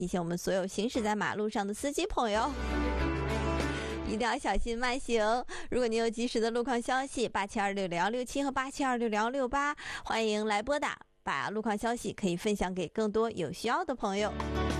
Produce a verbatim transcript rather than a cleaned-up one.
以及我们所有行驶在马路上的司机朋友，一定要小心慢行。如果您有及时的路况消息，八七二六零幺六七和八七二六零幺六八，欢迎来拨打，把路况消息可以分享给更多有需要的朋友。